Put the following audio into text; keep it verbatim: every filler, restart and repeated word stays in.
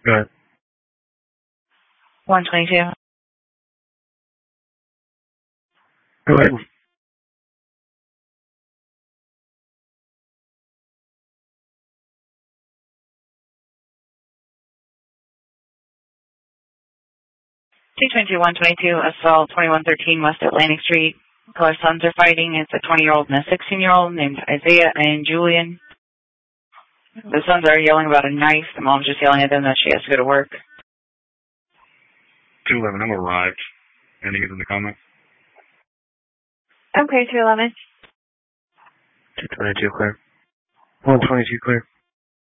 Go ahead. one twenty-two. Go ahead. two twenty-two, one twenty-two, assault twenty-one thirteen West Atlantic Street. Our sons are fighting. It's a twenty-year-old and a sixteen-year-old named Isaiah and Julian. The sons are yelling about a knife. The mom's just yelling at them that she has to go to work. two eleven, I'm arrived. Anything in the comments? Okay, two eleven. two twenty-two clear. one twenty-two clear.